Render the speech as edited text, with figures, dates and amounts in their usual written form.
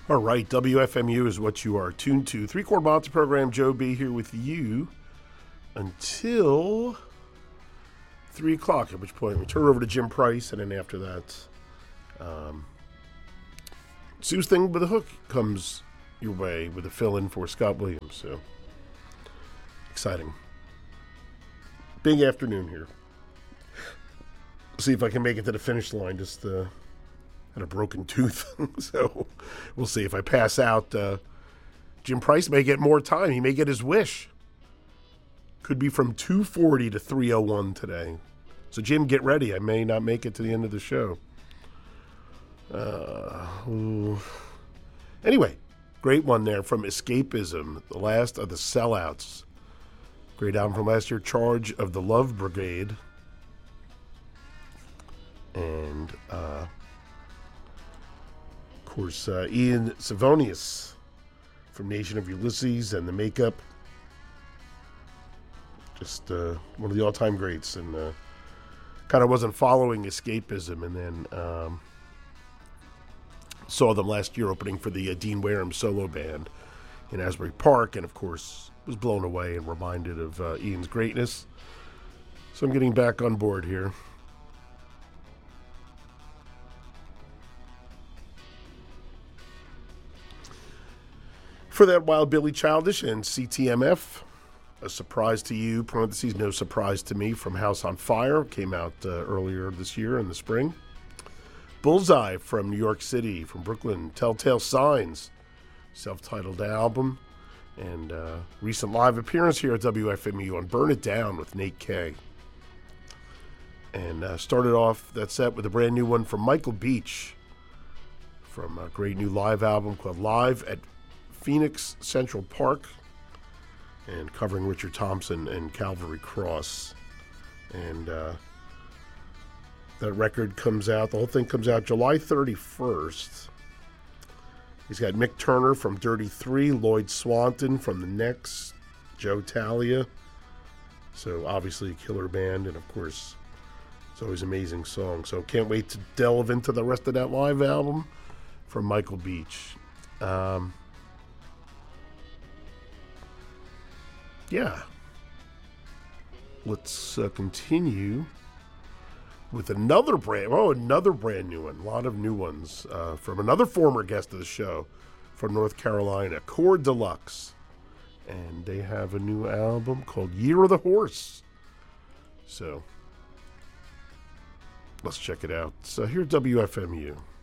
All right, WFMU is what you are tuned to. Three-Chord Monster program, Joe B. here with you until 3 o'clock, at which point we turn over to Jim Price, and then after that, Sue's Thing with a Hook comes your way with a fill-in for Scott Williams. So, exciting. Big afternoon here. See if I can make it to the finish line. Just had a broken tooth, so we'll see. If I pass out, Jim Price may get more time. He may get his wish. Could be from 2:40 to 3:01 today. So, Jim, get ready. I may not make it to the end of the show. Anyway, great one there from Escapism, the last of the Sellouts. Great album from last year, Charge of the Love Brigade. And, of course, Ian Savonius from Nation of Ulysses and The Makeup. Just one of the all-time greats. And kind of wasn't following Escapism, and then saw them last year opening for the Dean Wareham solo band in Asbury Park, and, of course, was blown away and reminded of Ian's greatness. So I'm getting back on board here. For that, Wild Billy Childish and CTMF, A Surprise to You, parentheses, No Surprise to Me, from House on Fire, came out earlier this year in the spring. Bullseye from New York City, from Brooklyn, Telltale Signs, self-titled album, and recent live appearance here at WFMU on Burn It Down with Nate K. And started off that set with a brand new one from Michael Beach, from a great new live album called Live at Phoenix Central Park, and covering Richard Thompson and Calvary Cross. And that record comes out, the whole thing comes out July 31st. He's got Mick Turner from Dirty Three, Lloyd Swanton from The Next, Joe Talia. So obviously a killer band, and of course, it's always amazing songs. So can't wait to delve into the rest of that live album from Michael Beach. Yeah. Let's continue with another brand new one. A lot of new ones from another former guest of the show from North Carolina, Core Deluxe. And they have a new album called Year of the Horse. So, let's check it out. So, here's WFMU.